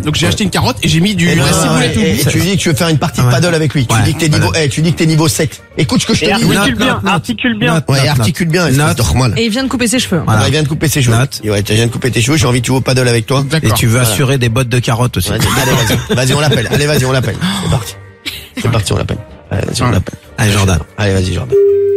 Donc j'ai acheté une carotte et j'ai mis du ciboulette au bout. Tu lui dis que tu veux faire une partie de paddle avec lui. Tu dis que t'es niveau 7. Écoute ce que je te dis. Articule bien. Ouais, articule bien, espèce de normal. Et il vient de couper ses cheveux. Il vient de couper ses cheveux. Ouais, tu viens de couper tes cheveux, j'ai envie de jouer au paddle avec toi. D'accord. Et tu veux assurer des bottes de carottes aussi. Allez, vas-y, on l'appelle. Allez, vas-y, on l'appelle. C'est parti, on l'appelle. Allez, vas-y, on l'appelle. Allez, Jordan. Allez, vas-y, Jordan.